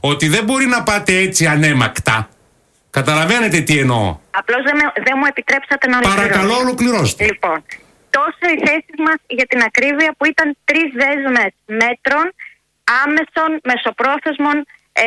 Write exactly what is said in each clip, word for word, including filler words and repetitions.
ότι δεν μπορεί να πάτε έτσι ανέμακτα. Καταλαβαίνετε τι εννοώ? Απλώς δεν, δεν μου επιτρέψατε να ολοκληρώσω. Παρακαλώ, ολοκληρώστε. Λοιπόν, τόσο οι θέσεις μας για την ακρίβεια που ήταν τρεις δέσμες μέτρων άμεσων, μεσοπρόθεσμων ε,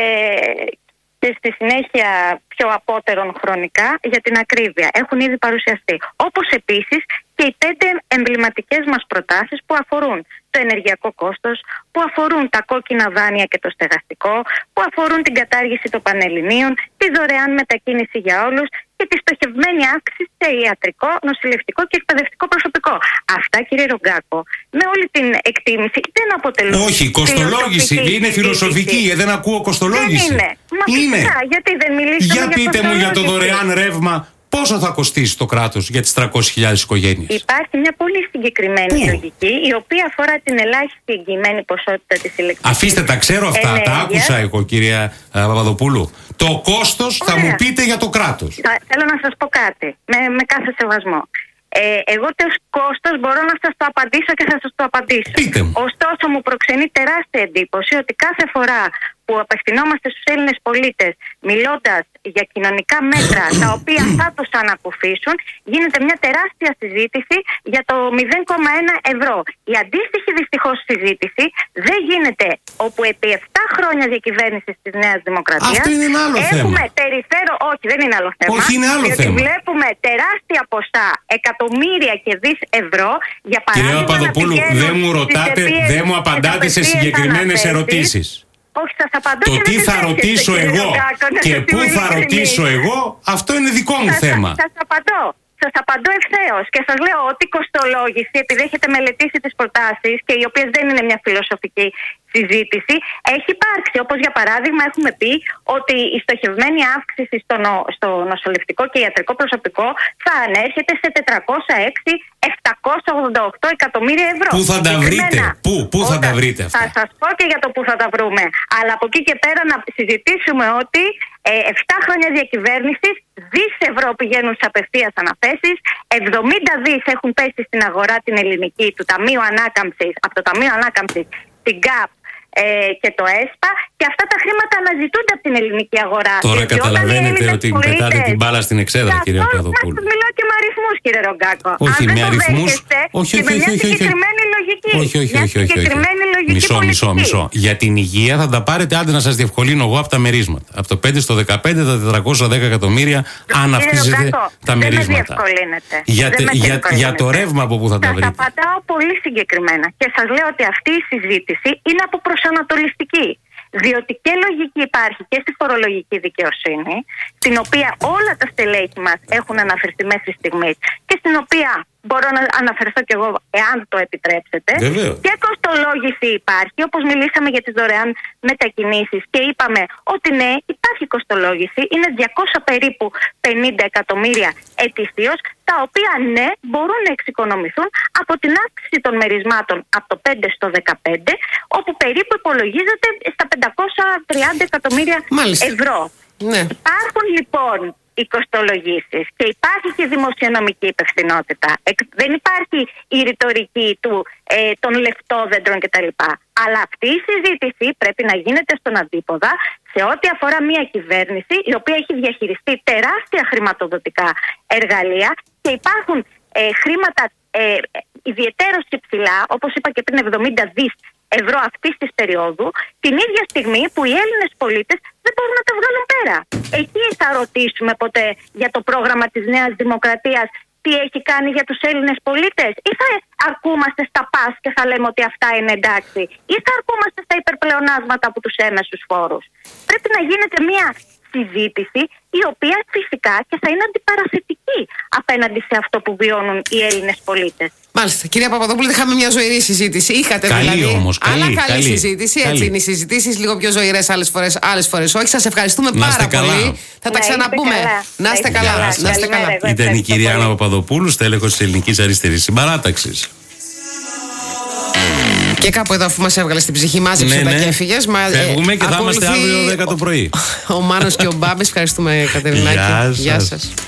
και στη συνέχεια πιο απότερων χρονικά για την ακρίβεια. Έχουν ήδη παρουσιαστεί. Όπως επίσης και οι πέντε εμβληματικές μας προτάσεις που αφορούν το ενεργειακό κόστος, που αφορούν τα κόκκινα δάνεια και το στεγαστικό, που αφορούν την κατάργηση των πανελληνίων, τη δωρεάν μετακίνηση για όλους και τη στοχευμένη αύξηση σε ιατρικό, νοσηλευτικό και εκπαιδευτικό προσωπικό. Αυτά, κύριε Ρογκάκο, με όλη την εκτίμηση δεν αποτελούν. Όχι, κοστολόγηση είναι φιλοσοφική. Ε, δεν ακούω κοστολόγηση. Δεν είναι. Μα είναι. Φυσικά, γιατί δεν μιλήσαμε για, για πείτε μου για το δωρεάν ρεύμα. Πόσο θα κοστίσει το κράτος για τις τριακόσιες χιλιάδες οικογένειες? Υπάρχει μια πολύ συγκεκριμένη Πού? λογική, η οποία αφορά την ελάχιστη εγγυημένη ποσότητα της ηλεκτρικής. Αφήστε τα, ξέρω αυτά, ενέργειας. Τα άκουσα εγώ, κυρία Παπαδοπούλου. Το κόστος θα μου πείτε για το κράτος. Θα, θέλω να σας πω κάτι, με, με κάθε σεβασμό. Ε, εγώ το κόστος μπορώ να σας το απαντήσω και θα σας το απαντήσω. Πείτε μου. Ωστόσο, μου προξενεί τεράστια εντύπωση ότι κάθε φορά που απευθυνόμαστε στους Έλληνες πολίτες μιλώντας για κοινωνικά μέτρα τα οποία θα τους ανακουφίσουν, γίνεται μια τεράστια συζήτηση για το μηδέν κόμμα ένα ευρώ. Η αντίστοιχη δυστυχώς συζήτηση δεν γίνεται όπου επί επτά χρόνια διακυβέρνησης της Νέας Δημοκρατίας αυτό είναι ένα άλλο έχουμε θέμα. περιφέρω, όχι δεν είναι άλλο θέμα, όχι είναι άλλο θέμα. Βλέπουμε τεράστια ποσά, εκατομμύρια και δις ευρώ για παράδειγμα. Κυρία Παπαδοπούλου, δεν μου ρωτάτε, δεν μου απαντάτε σε συγκεκριμένες ερωτήσεις. Όχι, σας απαντώ. Το τι θα ρωτήσω εγώ και πού θα ρωτήσω εγώ, αυτό είναι δικό μου σας, θέμα. Σας απαντώ. Σας απαντώ ευθέως και σας λέω ότι η κοστολόγηση, επειδή έχετε μελετήσει τις προτάσεις και οι οποίες δεν είναι μια φιλοσοφική συζήτηση, έχει υπάρξει. Όπως για παράδειγμα έχουμε πει ότι η στοχευμένη αύξηση στο, νο, στο νοσηλευτικό και ιατρικό προσωπικό θα ανέρχεται σε τετρακόσια έξι χιλιάδες επτακόσια ογδόντα οκτώ εκατομμύρια ευρώ. Πού θα τα βρείτε, πού, πού θα τα βρείτε αυτά? Θα σας πω και για το πού θα τα βρούμε. Αλλά από εκεί και πέρα να συζητήσουμε ότι ε, επτά χρόνια διακυβέρνησης, δις ευρώ πηγαίνουν σε απευθείας αναθέσεις, εβδομήντα δις έχουν πέσει στην αγορά την ελληνική του Ταμείου Ανάκαμψης, από το Ταμείο Ανάκαμψης, την ΚΑΠ ε, και το ΕΣΠΑ, και αυτά τα χρήματα αναζητούνται από την ελληνική αγορά. Τώρα καταλαβαίνετε ότι πολίτες, πετάτε την μπάλα στην εξέδρα, κυρία Παπαδοπούλου. Μα μιλάω και με αριθμούς, κύριε Ρογκάκο. Όχι, αν με αριθμούς. Όχι, όχι, όχι, όχι, όχι. Λογική. Όχι, όχι, όχι, όχι, όχι. Λογική μισό, μισό, μισό. Για την υγεία θα τα πάρετε, άντε να σας διευκολύνω εγώ, από τα μερίσματα. Από το πέντε στο δεκαπέντε, τα τετρακόσια δέκα εκατομμύρια, αν αυξήσετε τα μερίσματα. Για, τε, για, για το ρεύμα από πού θα τα βρείτε? Θα απαντάω πολύ συγκεκριμένα και σας λέω ότι αυτή η συζήτηση είναι από προσανατολιστική. Διότι και λογική υπάρχει και στη φορολογική δικαιοσύνη, στην οποία όλα τα στελέχη μας έχουν αναφερθεί μέχρι στιγμής και στην οποία μπορώ να αναφερθώ κι εγώ, εάν το επιτρέψετε. Βεβαίως. Και κοστολόγηση υπάρχει, όπως μιλήσαμε για τις δωρεάν μετακινήσεις και είπαμε ότι ναι, υπάρχει κοστολόγηση, είναι διακόσια περίπου πενήντα εκατομμύρια ετησίως, τα οποία ναι, μπορούν να εξοικονομηθούν από την αύξηση των μερισμάτων από το πέντε στο δεκαπέντε, όπου περίπου υπολογίζεται στα πεντακόσια τριάντα εκατομμύρια Μάλιστα. ευρώ. Ναι. Υπάρχουν λοιπόν οι κοστολογήσεις και υπάρχει και η δημοσιονομική υπευθυνότητα. Δεν υπάρχει η ρητορική του, ε, των λεφτόδεντρων κτλ. Αλλά αυτή η συζήτηση πρέπει να γίνεται στον αντίποδα σε ό,τι αφορά μια κυβέρνηση η οποία έχει διαχειριστεί τεράστια χρηματοδοτικά εργαλεία και υπάρχουν ε, χρήματα ε, ιδιαιτέρως υψηλά, όπως είπα και πριν, εβδομήντα δις ευρώ αυτής της περίοδου, την ίδια στιγμή που οι Έλληνες πολίτες δεν μπορούν να τα βγάλουν πέρα. Εκεί θα ρωτήσουμε ποτέ για το πρόγραμμα της Νέας Δημοκρατίας τι έχει κάνει για τους Έλληνες πολίτες, ή θα αρκούμαστε στα πας και θα λέμε ότι αυτά είναι εντάξει, ή θα αρκούμαστε στα υπερπλεονάσματα από τους έμεσους φόρους? Πρέπει να γίνεται μια συζήτηση η οποία φυσικά και θα είναι αντιπαραθετική απέναντι σε αυτό που βιώνουν οι Έλληνες πολίτες. Μάλιστα. Κυρία Παπαδοπούλου, είχαμε μια ζωηρή συζήτηση. Είχατε καλή δηλαδή. Όμως, καλή, αλλά καλή, καλή συζήτηση. καλή. Έτσι είναι οι συζητήσεις, λίγο πιο ζωηρές άλλες φορές, άλλες φορές όχι. Σας ευχαριστούμε να πάρα καλά. πολύ. Θα τα ξαναπούμε. Να είστε καλά. Να είστε καλά. Ήταν η κυρία Άννα Παπαδοπούλου, στέλεχος της Ελληνικής Αριστερής Συμπαράταξης. Και κάπου εδώ, αφού μας έβγαλε στην ψυχή, μάζεψε ναι, τα ναι. και έφυγες. Φεύγουμε και θα είμαστε αύριο δέκα το πρωί. Ο Μάνος και ο Μπάμπης. Ευχαριστούμε, Κατερινάκη. Γεια σας. Γεια σας.